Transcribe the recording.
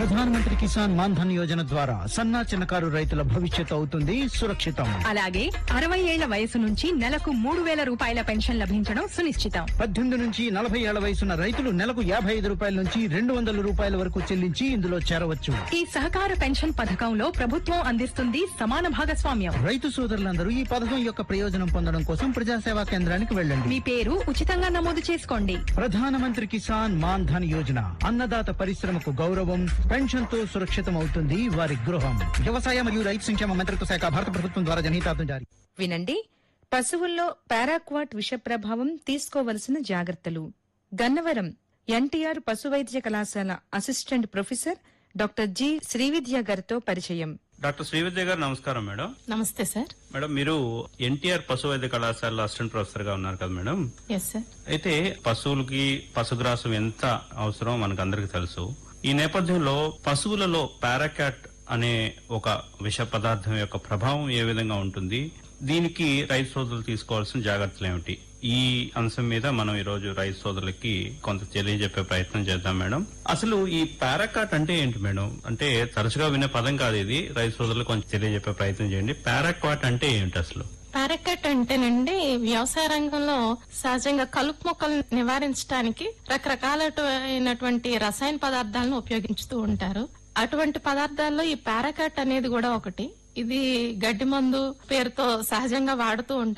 ప్రధానమంత్రి కిసాన్ మాన్ ధన్ యోజన ద్వారా సన్న చిన్నకారు రైతుల భవిష్యత్తు అవుతుంది సురక్షితం. అలాగే 60 ఏళ్ల వయసు నుంచి నెలకు 3,000 రూపాయల పెన్షన్ లభించడం సునిశ్చితం. 18 నుంచి 40 ఏళ్ల వయసున్న రైతులు నెలకు 55 రూపాయల నుంచి 200 రూపాయల వరకు చెల్లించి ఇందులో చేరవచ్చు. ఈ సహకార పెన్షన్ పథకంలో ప్రభుత్వం అందిస్తుంది సమాన భాగస్వామ్యం. రైతు సోదరులందరూ ఈ పథకం యొక్క ప్రయోజనం పొందడం కోసం ప్రజాసేవా కేంద్రానికి వెళ్ళండి. మీ పేరు ఉచితంగా నమోదు చేసుకోండి. ప్రధానమంత్రి కిసాన్ మాన్ ధన్ యోజన అన్నదాత పరిశ్రమకు గౌరవం, పెన్షన్ తో సురక్షితం అవుతుంది వారి గృహం. వ్యవసాయ మరియు రైతు సంక్షేమ మంత్రిత్వ శాఖ, భారత ప్రభుత్వం ద్వారా జనహితార్థం జారీ. వినండి, పశువుల్లో పారాక్వాట్ విష ప్రభావం తీసుకోవలసిన జాగ్రత్తలు. గన్నవరం ఎన్టీఆర్ పశువైద్య కళాశాల assistant professor doctor G Srividya గారితో పరిచయం. డాక్టర్ శ్రీవిద్య గారు నమస్కారం మేడం. నమస్తే సార్. మేడం, మీరు ఎన్టీఆర్ పశువైద్య కళాశాల అసిస్టెంట్ ప్రొఫెసర్ గా ఉన్నారు కదా మేడం. Yes sir. అయితే పశువులకి పశుగ్రాసం ఎంత అవసరం మనకు అందరికి తెలుసు. ఈ నేపథ్యంలో పశువులలో పారాక్యాట్ అనే ఒక విష పదార్థం యొక్క ప్రభావం ఏ విధంగా ఉంటుంది, దీనికి రైతు సోదరులు తీసుకోవాల్సిన జాగ్రత్తలు ఏమిటి, ఈ అంశం మీద మనం ఈ రోజు రైతు సోదరులకి కొంత తెలియజెప్పే ప్రయత్నం చేద్దాం మేడం. అసలు ఈ పారాకాట్ అంటే ఏంటి మేడం? అంటే తరచుగా వినే పదం కాదు ఇది, రైతు సోదరులకు కొంచెం తెలియజెప్పే ప్రయత్నం చేయండి. పారాక్వాట్ అంటే ఏంటి అసలు? పారాక్వాట్ అంటేనండి వ్యవసాయ రంగంలో సహజంగా కలుపు మొక్కలను నివారించడానికి రకరకాలైనటువంటి రసాయన పదార్థాలను ఉపయోగిస్తూ ఉంటారు. అటువంటి పదార్థాల్లో ఈ పారాక్వాట్ అనేది కూడా ఒకటి. ఇది గడ్డి మందు పేరుతో సహజంగా వాడుతూ ఉంటారు.